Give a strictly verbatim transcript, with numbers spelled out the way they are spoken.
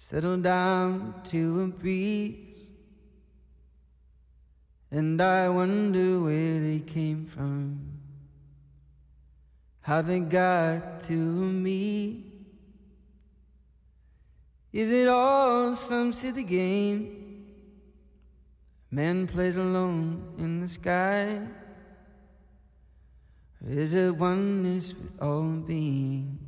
settle down to a breeze, and I wonder where they came from, how they got to me. Is it all some silly game man plays alone in the sky? Or is it oneness with all being?